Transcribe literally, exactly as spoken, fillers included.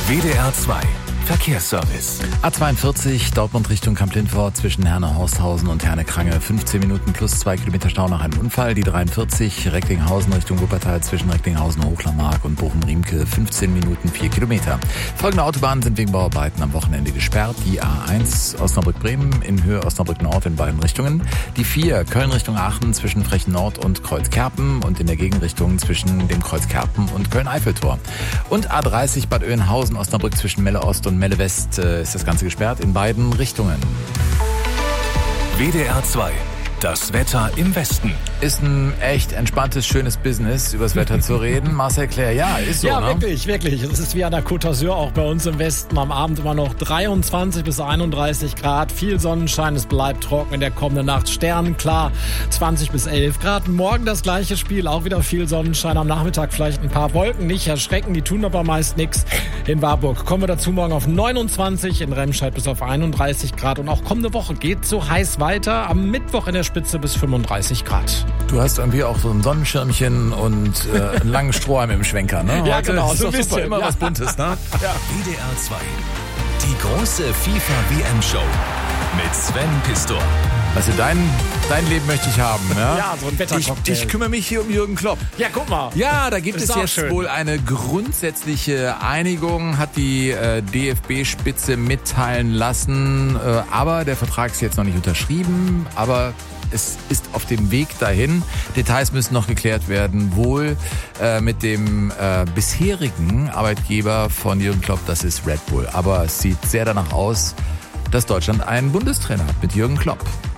W D R zwei Verkehrsservice. A zweiundvierzig Dortmund Richtung Kamp-Lindfort zwischen Herne-Horsthausen und Herne-Krange. fünfzehn Minuten plus zwei Kilometer Stau nach einem Unfall. Die dreiundvierzig Recklinghausen Richtung Wuppertal zwischen Recklinghausen, Hochlermark und Bochum-Riemke. fünfzehn Minuten, vier Kilometer. Folgende Autobahnen sind wegen Bauarbeiten am Wochenende gesperrt. Die A eins Osnabrück-Bremen in Höhe Osnabrück-Nord in beiden Richtungen. Die vier Köln Richtung Aachen zwischen Frechen-Nord und Kreuzkerpen und in der Gegenrichtung zwischen dem Kreuzkerpen und Köln-Eiffeltor. Und A dreißig Bad Oeynhausen Osnabrück zwischen Melle-Ost und Melle West äh, ist das Ganze gesperrt in beiden Richtungen. W D R zwei. Das Wetter im Westen. Ist ein echt entspanntes, schönes Business, übers Wetter zu reden. Marcel Claire, ja, ist so, Ja, ne? wirklich, wirklich. Es ist wie an der Côte d'Azur, auch bei uns im Westen. Am Abend immer noch dreiundzwanzig bis einunddreißig Grad. Viel Sonnenschein, es bleibt trocken in der kommenden Nacht. Sternenklar, zwanzig bis elf Grad. Morgen das gleiche Spiel, auch wieder viel Sonnenschein. Am Nachmittag vielleicht ein paar Wolken, nicht erschrecken, die tun aber meist nichts. In Warburg kommen wir dazu morgen auf neunundzwanzig, in Remscheid bis auf einunddreißig Grad. Und auch kommende Woche geht so heiß weiter. Am Mittwoch in der Spitze bis fünfunddreißig Grad. Du hast irgendwie auch so ein Sonnenschirmchen und äh, einen langen Strohhalm im Schwenker, ne? Ja, Heute genau, ist so doch ein super, bisschen, immer ja. was Buntes, ne? Ja. W D R zwei. Die große FIFA-W M-Show mit Sven Pistor. Also dein, dein Leben möchte ich haben, ne? Ja, so ein Ich, Wettercocktail. ich kümmere mich hier um Jürgen Klopp. Ja, guck mal. Ja, da gibt Ist es auch jetzt schön. wohl eine grundsätzliche Einigung, hat die äh, D F B-Spitze mitteilen lassen. Äh, aber der Vertrag ist jetzt noch nicht unterschrieben, aber es ist auf dem Weg dahin. Details müssen noch geklärt werden, wohl äh, mit dem äh, bisherigen Arbeitgeber von Jürgen Klopp, das ist Red Bull. Aber es sieht sehr danach aus, dass Deutschland einen Bundestrainer hat mit Jürgen Klopp.